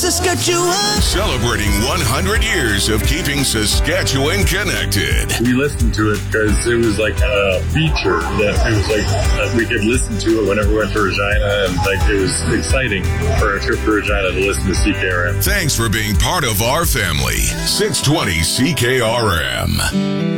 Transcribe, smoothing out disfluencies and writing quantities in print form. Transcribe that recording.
Saskatchewan. Celebrating 100 years of keeping Saskatchewan connected. We listened to it because it was like a feature that it was like we could listen to it whenever we went to Regina, and like it was exciting for a trip to Regina to listen to CKRM. Thanks for being part of our family. 620 CKRM.